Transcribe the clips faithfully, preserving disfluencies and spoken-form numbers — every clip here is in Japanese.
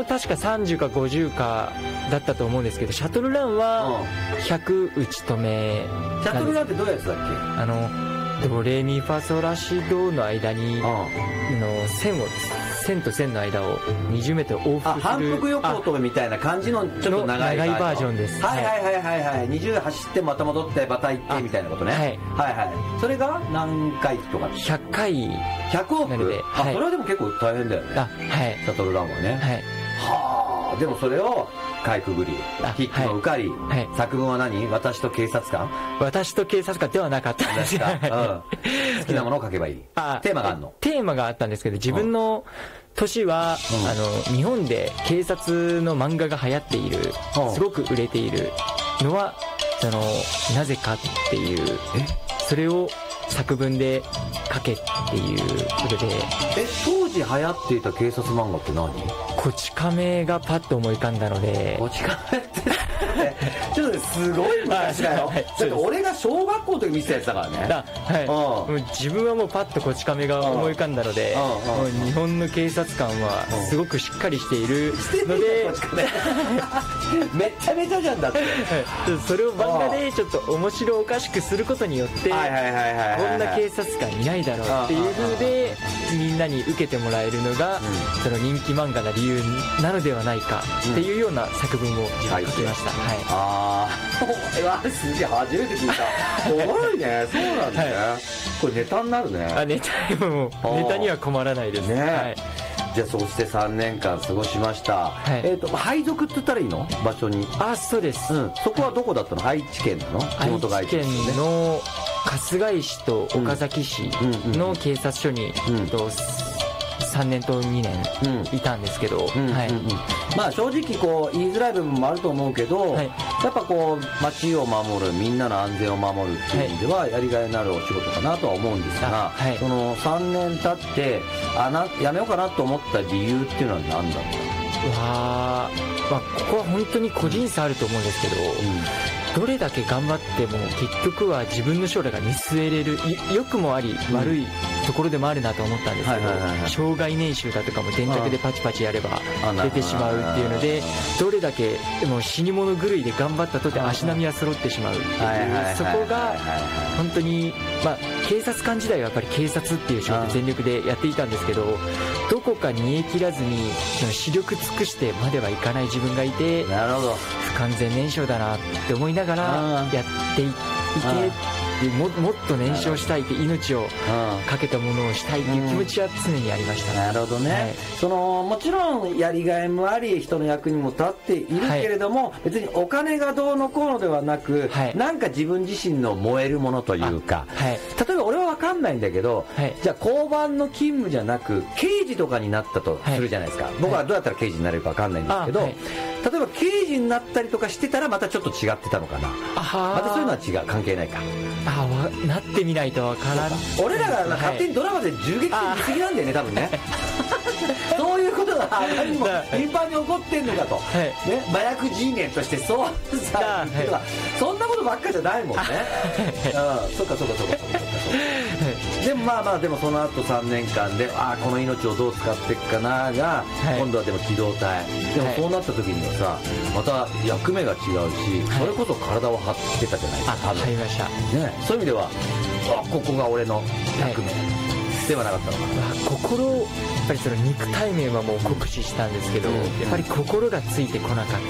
も確かさんじゅうかごじゅうかだったと思うんですけど、シャトルランはひゃく打ち止め。 シャトルランってどういうやつだっけ？ あのドレミファソラシドの間にの線を線と線の間をにじゅうメートル往復する。あ、 反復横跳びみたいな感じのちょっと長いバージョン。 長いバージョンです。 はいはいはいはいはい。にじゅう走ってまた戻ってまた行ってみたいなことね。はいはいはい。それが何回とか？ ひゃっかい。 ひゃくおく？ なので、 あ、それはでも結構大変だよね。 あ、はい。 シャトルランはね。はい。はあ、でもそれをかいくぐり、筆記も受かり、はい、作文は何？私と警察官？ 私と警察官ではなかったんですか、うん、 好きなものを書けばいい。あ、テーマがあるの？ テーマがあったんですけど、自分の年は、うん、あの日本で警察の漫画が流行っている、うん、すごく売れているのはそのなぜかっていう、えそれを作文で書けっていうことで。 え、当時流行っていた警察漫画って何？ こち亀がパッと思い浮かんだので。 こち亀ってちょっとすごい昔だよ、はい、だって俺が小学校の時見てたやつだからね。だ、 はい、もう自分はもうパッとこち亀が思い浮かんだので、もう日本の警察官はすごくしっかりしているのでめっちゃめちゃじゃんだって、はい、 それを漫画でちょっと面白おかしくすることによってこんな警察官いないだろうっていう風でみんなに受けてもらえるのが、うん、その人気漫画な理由なのではないかっていうような作文を書きました。はい、 ああ、これはすげえ初めて聞いた。おもろいね。そうなんだね、はい、これネタになるね。 あ、ネタもネタには困らないですね。はい、 じゃあそしてさんねんかん過ごしました、はい、えっ、ー、と配属って言ったらいいの？場所に。 あ、そうです、 うん、そこはどこだったの？愛知県なの？地元が愛知県の春日井市と岡崎市の警察署に、うんうんうん、とさんねんとにねんいたんですけど、うんはいうんうんうん、 まあ正直こう言いづらい部分もあると思うけど、はい、やっぱこう街を守る、みんなの安全を守るっていう意味ではやりがいのあるお仕事かなとは思うんですが、はい、そのさんねん経ってあなやめようかなと思った理由っていうのは何だったの？ うわー、まあ、ここは本当に個人差あると思うんですけど、うん、どれだけ頑張っても結局は自分の将来が見据えれる、良くもあり悪いところでもあるなと思ったんですけど、障害年収だとかも電卓でパチパチやれば出てしまうっていうので、どれだけもう死に物狂いで頑張ったとて足並みは揃ってしまうっていう、そこが本当に、まあ、警察官時代はやっぱり警察っていう仕事全力でやっていたんですけど、どこか煮え切らずに視力尽くしてまではいかない自分がいて、 なるほど、 不完全燃焼だなって思いながらやっていて、も, もっと燃焼したいって命をかけたものをしたいっていう気持ちは常にありました、ね、 なるほどね、はい、そのもちろんやりがいもあり人の役にも立っているけれども、はい、別にお金がどうのこうのではなく、はい、なんか自分自身の燃えるものというか、はい、例えば俺は分かんないんだけど、はい、じゃあ交番の勤務じゃなく刑事とかになったとするじゃないですか、はい、僕はどうやったら刑事になれるか分かんないんですけど、はい、例えば刑事になったりとかしてたらまたちょっと違ってたのかな。またそういうのは違う、関係ないか。 あわなってみないとわからん。 俺らが勝手にドラマで銃撃戦見すぎなんだよね、多分ねそういうことがあまりにも頻繁に起こってんのかと、はいね、麻薬 G メンとしてそうさ、はい、そんなことばっかじゃないもんね、うん、そっかそっかそっかそっかそっかでもまあまあでもその後さんねんかんであこの命をどう使っていくかなが、はい、今度はでも機動隊でもそうなった時にはさまた役目が違うし、はい、それこそ体を張ってたじゃないですか。 あ、張りました、 ね、そういう意味ではあここが俺の役目、はい、ではなかったのかな。 心やっぱりその肉体面はもう酷使したんですけど、うん、やっぱり心がついてこなかったんです、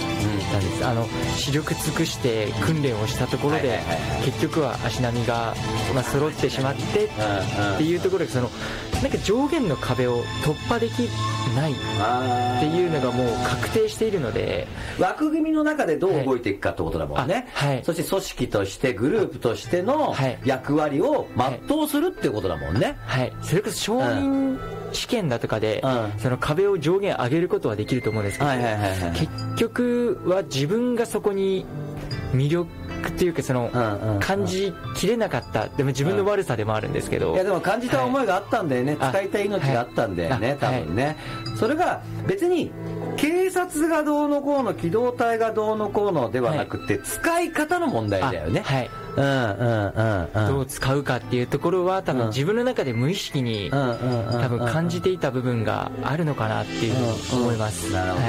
うん、あの視力尽くして訓練をしたところで、結局は足並みが、まあ、揃ってしまってっていうところでそのなんか上限の壁を突破できないっていうのがもう確定しているので、 枠組みの中でどう動いていくかってことだもんね、 はいはい、 そして組織としてグループとしての役割を全うするっていうことだもんね、 はいはい、それこそ承認試験だとかで、うん、その壁を上限上げることはできると思うんですけど、はいはいはいはい、結局は自分がそこに魅力っていうかその、うんうん、感じきれなかった。でも自分の悪さでもあるんですけど、 うん、いやでも感じた思いがあったんだよね、はい、使いたい命があったんだよね、はい、多分ね、はい、それが別に警察がどうのこうの機動隊がどうのこうのではなくて、はい、使い方の問題だよね。はい、うんうんうんうん、 どう使うかっていうところは多分自分の中で無意識に多分感じていた部分があるのかなっていうふうに思います。 なるほど。